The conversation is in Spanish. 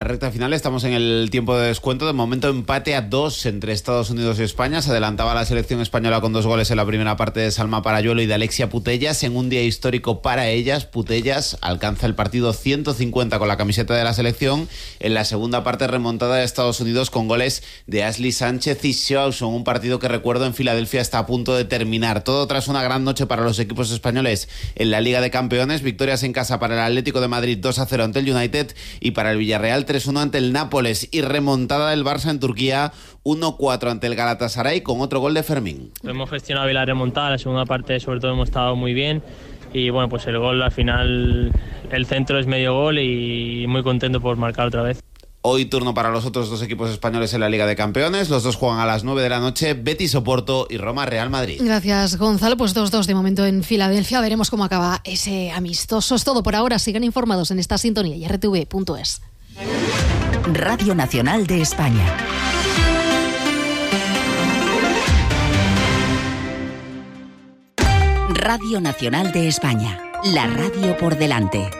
recta final, estamos en el tiempo de descuento. De momento empate a 2 entre Estados Unidos y España. Se adelantaba la selección española con 2 goles en la primera parte de Salma Parayuelo y de Alexia Putellas. En un día histórico para ellas, Putellas alcanza el partido 150 con la camiseta de la selección. En la segunda parte, remontada de Estados Unidos con goles de Ashley Sánchez y Shawson. Un partido que, recuerdo, en Filadelfia está a punto de terminar. Todo tras una gran noche para los equipos españoles en la Liga de Campeones. Victorias en casa para el Atlético de Madrid 2-0 ante el United y para el Villarreal 3-1 ante el Nápoles, y remontada del Barça en Turquía 1-4 ante el Galatasaray con otro gol de Fermín. Hemos gestionado bien la remontada, la segunda parte sobre todo hemos estado muy bien y bueno, pues el gol al final, el centro es medio gol y muy contento por marcar otra vez. Hoy turno para los otros 2 equipos españoles en la Liga de Campeones. Los 2 juegan a las 9 de la noche, Betis Oporto y Roma Real Madrid. Gracias, Gonzalo. Pues 2-2 de momento en Filadelfia. Veremos cómo acaba ese amistoso. Es todo por ahora. Sigan informados en esta sintonía y rtv.es. Radio Nacional de España. Radio Nacional de España. La radio por delante.